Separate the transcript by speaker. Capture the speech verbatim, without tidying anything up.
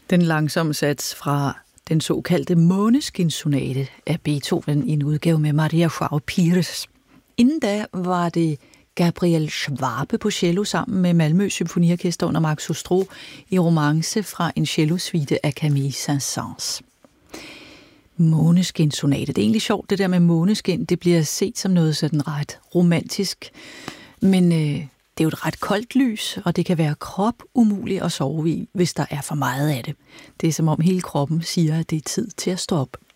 Speaker 1: Den langsomme sats fra den såkaldte Måneskinsonate af Beethoven i en udgave med Maria João Pires. Inden da var det Gabriel Schwabe på cello sammen med Malmø Symfoniorkester under Max Ostro i Romance fra en cellosuite af Camille Saint-Saëns. Måneskinsonate. Det er egentlig sjovt, det der med måneskin. Det bliver set som noget sådan ret romantisk. Men øh, det er jo et ret koldt lys, og det kan være krop umuligt at sove i, hvis der er for meget af det. Det er som om hele kroppen siger, at det er tid til at stå op.